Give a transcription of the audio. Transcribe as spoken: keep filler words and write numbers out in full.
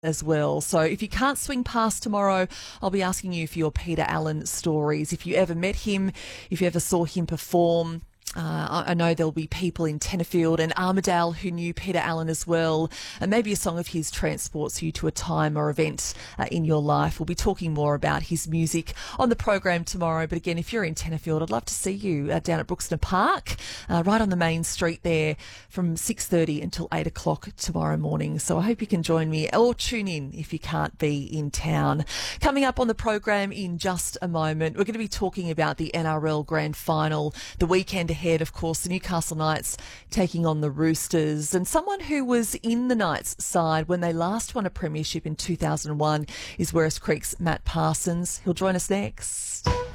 as well. So if you can't swing past tomorrow, I'll be asking you for your Peter Allen stories. If you ever met him, if you ever saw him perform. Uh, I know there'll be people in Tenterfield and Armidale who knew Peter Allen as well, and maybe a song of his transports you to a time or event uh, in your life. We'll be talking more about his music on the program tomorrow, but again, if you're in Tenterfield, I'd love to see you uh, down at Brookston Park, uh, right on the main street there from six thirty until eight o'clock tomorrow morning. So I hope you can join me or tune in if you can't be in town. Coming up on the program in just a moment, we're going to be talking about the N R L Grand Final, the weekend ahead. Ahead, of course, the Newcastle Knights taking on the Roosters, and someone who was in the Knights side when they last won a premiership in two thousand one is Werris Creek's Matt Parsons. He'll join us next.